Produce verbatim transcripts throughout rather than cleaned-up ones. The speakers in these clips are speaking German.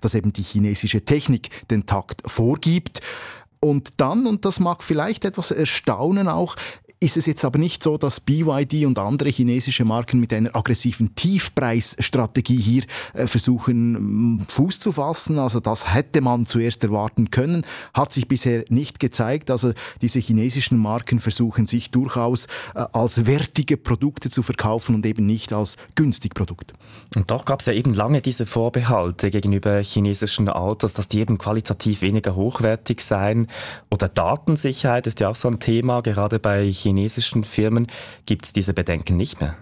dass eben die chinesische Technik den Takt vorgibt. Und dann, und das mag vielleicht etwas erstaunen auch, ist es jetzt aber nicht so, dass B Y D und andere chinesische Marken mit einer aggressiven Tiefpreisstrategie hier äh, versuchen, Fuß zu fassen. Also das hätte man zuerst erwarten können, hat sich bisher nicht gezeigt. Also diese chinesischen Marken versuchen sich durchaus äh, als wertige Produkte zu verkaufen und eben nicht als günstig Produkte. Und doch gab es ja eben lange diese Vorbehalte gegenüber chinesischen Autos, dass die eben qualitativ weniger hochwertig seien. Oder Datensicherheit ist ja auch so ein Thema, gerade bei chinesischen Firmen gibt es diese Bedenken nicht mehr.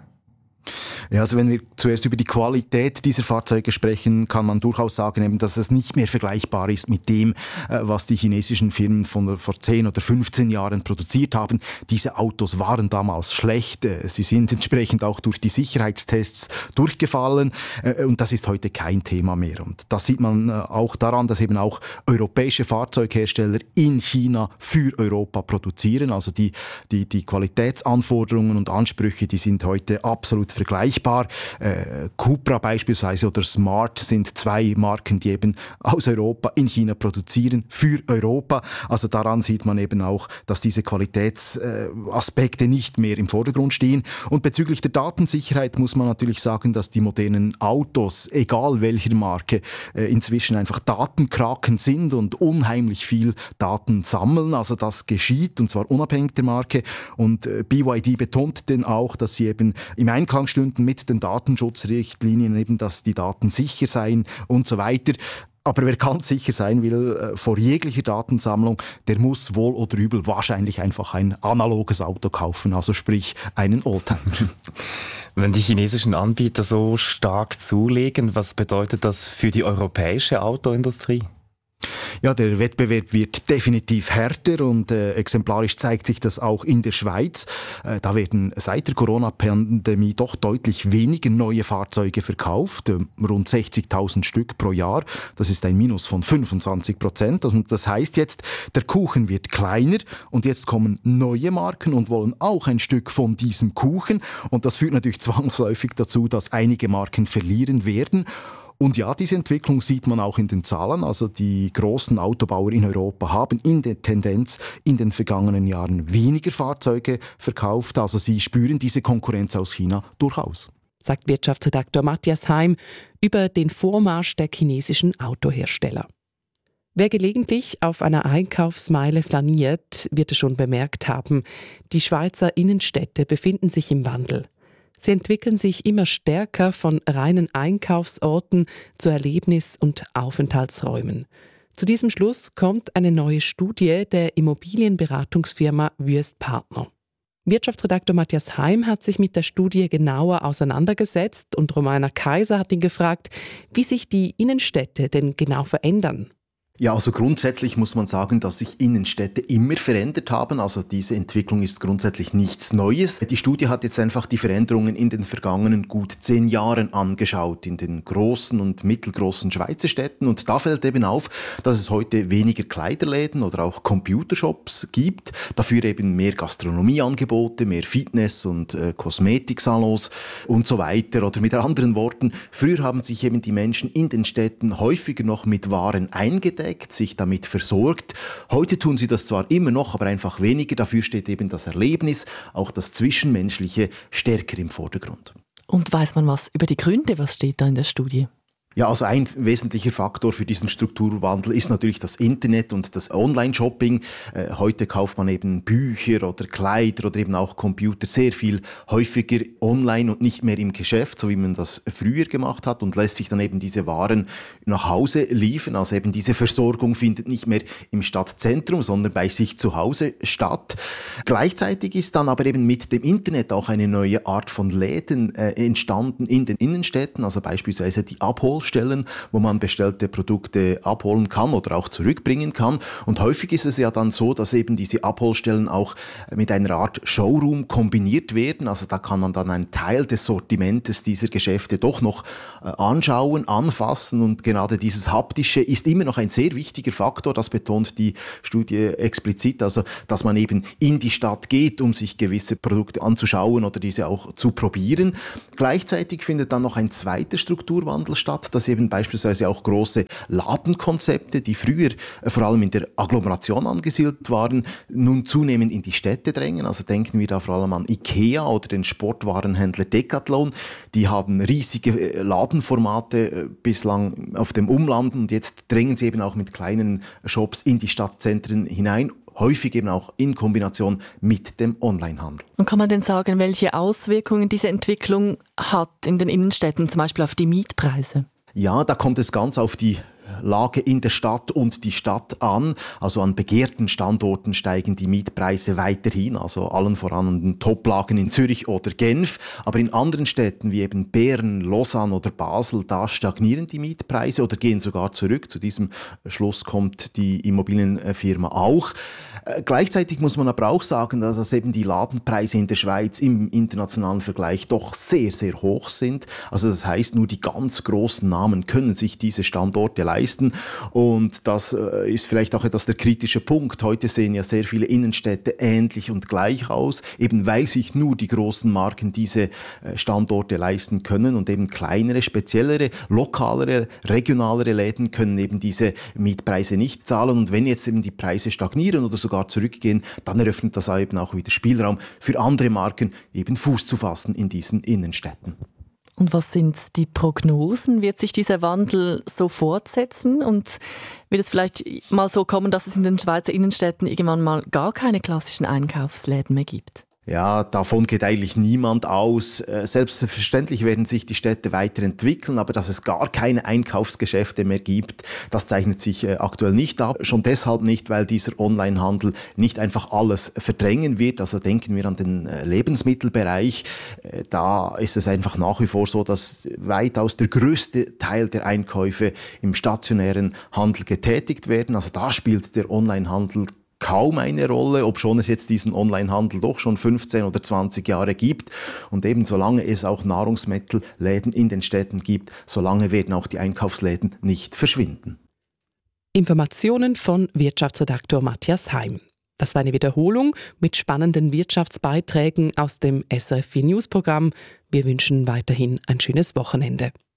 Ja, also wenn wir zuerst über die Qualität dieser Fahrzeuge sprechen, kann man durchaus sagen, eben, dass es nicht mehr vergleichbar ist mit dem, was die chinesischen Firmen von vor zehn oder fünfzehn Jahren produziert haben. Diese Autos waren damals schlecht, sie sind entsprechend auch durch die Sicherheitstests durchgefallen und das ist heute kein Thema mehr. Und das sieht man auch daran, dass eben auch europäische Fahrzeughersteller in China für Europa produzieren. Also die, die, die Qualitätsanforderungen und Ansprüche, die sind heute absolut vergleichbar. Äh, Cupra beispielsweise oder Smart sind zwei Marken, die eben aus Europa in China produzieren, für Europa. Also daran sieht man eben auch, dass diese Qualitätsaspekte äh, nicht mehr im Vordergrund stehen. Und bezüglich der Datensicherheit muss man natürlich sagen, dass die modernen Autos, egal welcher Marke, äh, inzwischen einfach Datenkraken sind und unheimlich viel Daten sammeln. Also das geschieht, und zwar unabhängig der Marke. Und äh, B Y D betont denn auch, dass sie eben im Einklang stünden mit den Datenschutzrichtlinien, eben, dass die Daten sicher seien und so weiter. Aber wer ganz sicher sein will äh, vor jeglicher Datensammlung, der muss wohl oder übel wahrscheinlich einfach ein analoges Auto kaufen, also sprich einen Oldtimer. Wenn die chinesischen Anbieter so stark zulegen, was bedeutet das für die europäische Autoindustrie? Ja, der Wettbewerb wird definitiv härter und äh, exemplarisch zeigt sich das auch in der Schweiz. Äh, da werden seit der Corona-Pandemie doch deutlich weniger neue Fahrzeuge verkauft, äh, rund sechzigtausend Stück pro Jahr. Das ist ein Minus von fünfundzwanzig Prozent. Also das heißt jetzt, der Kuchen wird kleiner und jetzt kommen neue Marken und wollen auch ein Stück von diesem Kuchen. Und das führt natürlich zwangsläufig dazu, dass einige Marken verlieren werden. Und ja, diese Entwicklung sieht man auch in den Zahlen. Also die großen Autobauer in Europa haben in der Tendenz in den vergangenen Jahren weniger Fahrzeuge verkauft. Also sie spüren diese Konkurrenz aus China durchaus. Sagt Wirtschaftsredaktor Matthias Heim über den Vormarsch der chinesischen Autohersteller. Wer gelegentlich auf einer Einkaufsmeile flaniert, wird es schon bemerkt haben, die Schweizer Innenstädte befinden sich im Wandel. Sie entwickeln sich immer stärker von reinen Einkaufsorten zu Erlebnis- und Aufenthaltsräumen. Zu diesem Schluss kommt eine neue Studie der Immobilienberatungsfirma Wüest Partner. Wirtschaftsredaktor Matthias Heim hat sich mit der Studie genauer auseinandergesetzt und Romana Kaiser hat ihn gefragt, wie sich die Innenstädte denn genau verändern. Ja, also grundsätzlich muss man sagen, dass sich Innenstädte immer verändert haben. Also diese Entwicklung ist grundsätzlich nichts Neues. Die Studie hat jetzt einfach die Veränderungen in den vergangenen gut zehn Jahren angeschaut, in den großen und mittelgroßen Schweizer Städten. Und da fällt eben auf, dass es heute weniger Kleiderläden oder auch Computershops gibt. Dafür eben mehr Gastronomieangebote, mehr Fitness- und äh, Kosmetiksalons und so weiter. Oder mit anderen Worten, früher haben sich eben die Menschen in den Städten häufiger noch mit Waren eingedeckt, sich damit versorgt. Heute tun sie das zwar immer noch, aber einfach weniger. Dafür steht eben das Erlebnis, auch das Zwischenmenschliche, stärker im Vordergrund. Und weiß man was über die Gründe? Was steht da in der Studie? Ja, also ein wesentlicher Faktor für diesen Strukturwandel ist natürlich das Internet und das Online-Shopping. Äh, heute kauft man eben Bücher oder Kleider oder eben auch Computer sehr viel häufiger online und nicht mehr im Geschäft, so wie man das früher gemacht hat, und lässt sich dann eben diese Waren nach Hause liefern. Also eben diese Versorgung findet nicht mehr im Stadtzentrum, sondern bei sich zu Hause statt. Gleichzeitig ist dann aber eben mit dem Internet auch eine neue Art von Läden äh, entstanden in den Innenstädten, also beispielsweise die Abhol Stellen, wo man bestellte Produkte abholen kann oder auch zurückbringen kann. Und häufig ist es ja dann so, dass eben diese Abholstellen auch mit einer Art Showroom kombiniert werden. Also da kann man dann einen Teil des Sortimentes dieser Geschäfte doch noch anschauen, anfassen, und gerade dieses Haptische ist immer noch ein sehr wichtiger Faktor. Das betont die Studie explizit, also dass man eben in die Stadt geht, um sich gewisse Produkte anzuschauen oder diese auch zu probieren. Gleichzeitig findet dann noch ein zweiter Strukturwandel statt. Stadt, dass eben beispielsweise auch große Ladenkonzepte, die früher vor allem in der Agglomeration angesiedelt waren, nun zunehmend in die Städte drängen. Also denken wir da vor allem an IKEA oder den Sportwarenhändler Decathlon. Die haben riesige Ladenformate bislang auf dem Umland und jetzt drängen sie eben auch mit kleinen Shops in die Stadtzentren hinein, häufig eben auch in Kombination mit dem Onlinehandel. Und kann man denn sagen, welche Auswirkungen diese Entwicklung hat in den Innenstädten, zum Beispiel auf die Mietpreise? Ja, da kommt es ganz auf die Lage in der Stadt und die Stadt an. Also an begehrten Standorten steigen die Mietpreise weiterhin, also allen voran an den Toplagen in Zürich oder Genf. Aber in anderen Städten wie eben Bern, Lausanne oder Basel, da stagnieren die Mietpreise oder gehen sogar zurück. Zu diesem Schluss kommt die Immobilienfirma auch. Äh, gleichzeitig muss man aber auch sagen, dass eben die Ladenpreise in der Schweiz im internationalen Vergleich doch sehr, sehr hoch sind. Also das heißt, nur die ganz großen Namen können sich diese Standorte leisten. Und das äh, ist vielleicht auch etwas der kritische Punkt. Heute sehen ja sehr viele Innenstädte ähnlich und gleich aus, eben weil sich nur die großen Marken diese äh, Standorte leisten können und eben kleinere, speziellere, lokalere, regionalere Läden können eben diese Mietpreise nicht zahlen. Und wenn jetzt eben die Preise stagnieren oder sogar zurückgehen, dann eröffnet das eben auch wieder Spielraum für andere Marken, eben Fuß zu fassen in diesen Innenstädten. Und was sind die Prognosen? Wird sich dieser Wandel so fortsetzen und wird es vielleicht mal so kommen, dass es in den Schweizer Innenstädten irgendwann mal gar keine klassischen Einkaufsläden mehr gibt? Ja, davon geht eigentlich niemand aus. Selbstverständlich werden sich die Städte weiterentwickeln, aber dass es gar keine Einkaufsgeschäfte mehr gibt, das zeichnet sich aktuell nicht ab. Schon deshalb nicht, weil dieser Onlinehandel nicht einfach alles verdrängen wird. Also denken wir an den Lebensmittelbereich. Da ist es einfach nach wie vor so, dass weitaus der größte Teil der Einkäufe im stationären Handel getätigt werden. Also da spielt der Onlinehandel kaum eine Rolle, obschon es jetzt diesen Onlinehandel doch schon fünfzehn oder zwanzig Jahre gibt. Und eben solange es auch Nahrungsmittelläden in den Städten gibt, solange werden auch die Einkaufsläden nicht verschwinden. Informationen von Wirtschaftsredaktor Matthias Heim. Das war eine Wiederholung mit spannenden Wirtschaftsbeiträgen aus dem S R F vier News Programm. Wir wünschen weiterhin ein schönes Wochenende.